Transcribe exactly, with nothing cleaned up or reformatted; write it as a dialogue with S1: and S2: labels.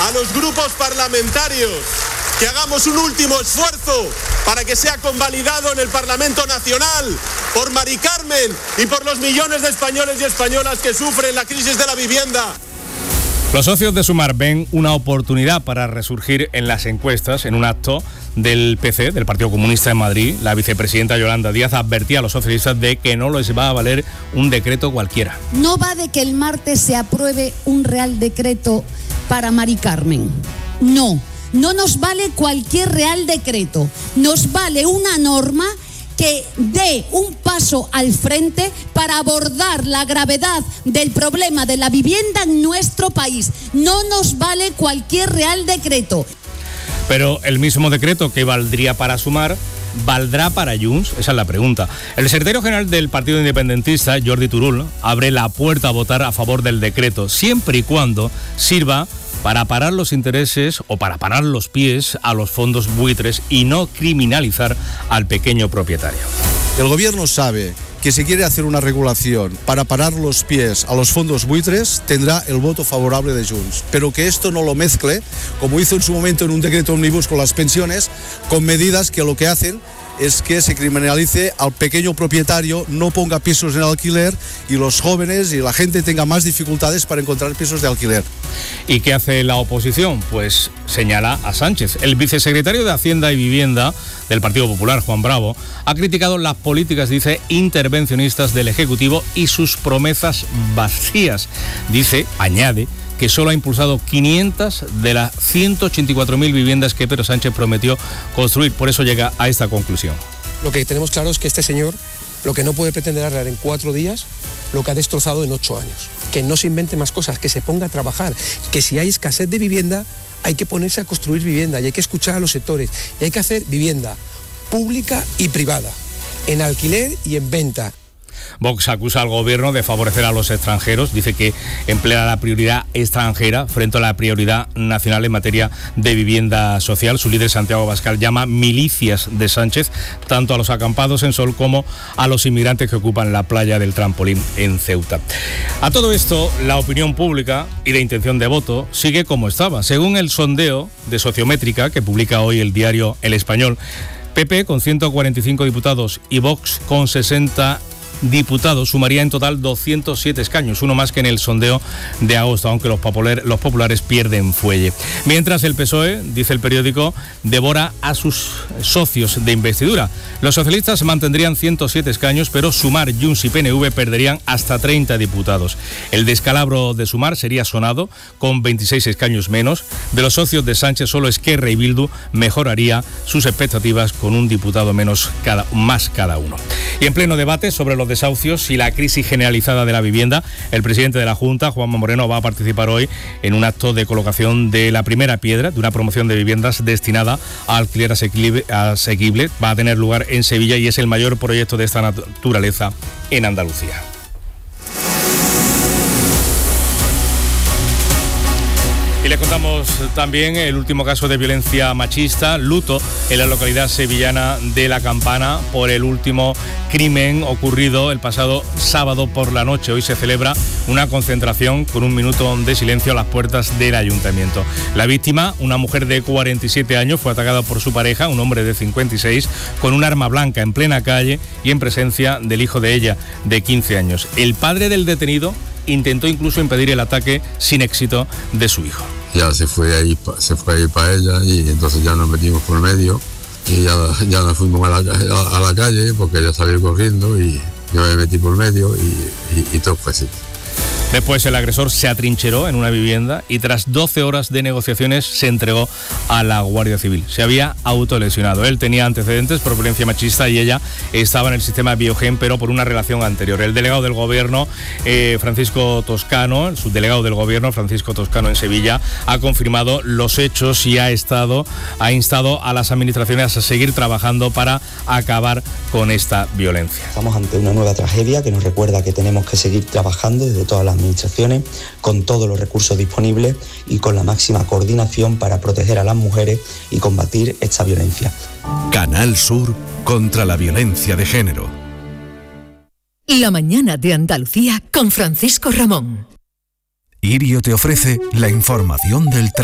S1: a los grupos parlamentarios que hagamos un último esfuerzo para que sea convalidado en el Parlamento Nacional por Mari Carmen y por los millones de españoles y españolas que sufren la crisis de la vivienda.
S2: Los socios de Sumar ven una oportunidad para resurgir en las encuestas. En un acto del P C, del Partido Comunista en Madrid, la vicepresidenta Yolanda Díaz advertía a los socialistas de que no les va a valer un decreto cualquiera.
S3: No va de que el martes se apruebe un real decreto para Mari Carmen. No, no nos vale cualquier real decreto. Nos vale una norma que dé un paso al frente para abordar la gravedad del problema de la vivienda en nuestro país. No nos vale cualquier real decreto.
S2: Pero el mismo decreto que valdría para Sumar, ¿valdrá para Junts? Esa es la pregunta. El secretario general del Partido Independentista, Jordi Turull, abre la puerta a votar a favor del decreto, siempre y cuando sirva para parar los intereses o para parar los pies a los fondos buitres y no criminalizar al pequeño propietario.
S4: El gobierno sabe que si quiere hacer una regulación para parar los pies a los fondos buitres, tendrá el voto favorable de Junts. Pero que esto no lo mezcle, como hizo en su momento en un decreto ómnibus con las pensiones, con medidas que lo que hacen es que se criminalice al pequeño propietario, no ponga pisos en alquiler y los jóvenes y la gente tenga más dificultades para encontrar pisos de alquiler.
S2: ¿Y qué hace la oposición? Pues señala a Sánchez. El vicesecretario de Hacienda y Vivienda del Partido Popular, Juan Bravo, ha criticado las políticas, dice, intervencionistas del Ejecutivo y sus promesas vacías. Dice, añade, que solo ha impulsado quinientas de las ciento ochenta y cuatro mil viviendas que Pedro Sánchez prometió construir. Por eso llega a esta conclusión.
S5: Lo que tenemos claro es que este señor lo que no puede pretender arreglar en cuatro días lo que ha destrozado en ocho años. Que no se invente más cosas, que se ponga a trabajar, que si hay escasez de vivienda hay que ponerse a construir vivienda y hay que escuchar a los sectores y hay que hacer vivienda pública y privada, en alquiler y en venta.
S2: Vox acusa al gobierno de favorecer a los extranjeros, dice que emplea la prioridad extranjera frente a la prioridad nacional en materia de vivienda social. Su líder, Santiago Abascal, llama milicias de Sánchez tanto a los acampados en Sol como a los inmigrantes que ocupan la playa del Trampolín en Ceuta. A todo esto, la opinión pública y la intención de voto sigue como estaba. Según el sondeo de Sociométrica que publica hoy el diario El Español, P P con ciento cuarenta y cinco diputados y Vox con sesenta diputados sumaría en total doscientos siete escaños, uno más que en el sondeo de agosto, aunque los populares, los populares pierden fuelle. Mientras el P S O E, dice el periódico, devora a sus socios de investidura. Los socialistas mantendrían ciento siete escaños, pero Sumar, Junts y P N V perderían hasta treinta diputados. El descalabro de Sumar sería sonado con veintiséis escaños menos. De los socios de Sánchez, solo Esquerra y Bildu mejoraría sus expectativas con un diputado menos cada, más cada uno. Y en pleno debate sobre los desahucios y la crisis generalizada de la vivienda, el presidente de la Junta, Juanma Moreno, va a participar hoy en un acto de colocación de la primera piedra de una promoción de viviendas destinada a alquiler asequible, asequible. Va a tener lugar en Sevilla y es el mayor proyecto de esta naturaleza en Andalucía. Y les contamos también el último caso de violencia machista, luto en la localidad sevillana de La Campana por el último crimen ocurrido el pasado sábado por la noche. Hoy se celebra una concentración con un minuto de silencio a las puertas del ayuntamiento. La víctima, una mujer de cuarenta y siete años, fue atacada por su pareja, un hombre de cincuenta y seis, con un arma blanca en plena calle y en presencia del hijo de ella, de quince años. El padre del detenido intentó incluso impedir el ataque sin éxito de su hijo.
S6: Ya se fue ahí, se fue ahí para ella y entonces ya nos metimos por medio y ya, ya nos fuimos a la, a, a la calle porque ella salió corriendo y yo me metí por medio y, y, y todo fue así.
S2: Después el agresor se atrincheró en una vivienda y tras doce horas de negociaciones se entregó a la Guardia Civil. Se había autolesionado. Él tenía antecedentes por violencia machista y ella estaba en el sistema Biogen, pero por una relación anterior. El delegado del Gobierno, eh, Francisco Toscano, el subdelegado del Gobierno, Francisco Toscano en Sevilla, ha confirmado los hechos y ha estado, ha instado a las administraciones a seguir trabajando para acabar con esta violencia.
S7: Estamos ante una nueva tragedia que nos recuerda que tenemos que seguir trabajando desde todas las administraciones, con todos los recursos disponibles y con la máxima coordinación para proteger a las mujeres y combatir esta violencia.
S8: Canal Sur contra la violencia de género.
S9: La mañana de Andalucía con Francisco Ramón.
S8: Irio te ofrece la información del tráfico.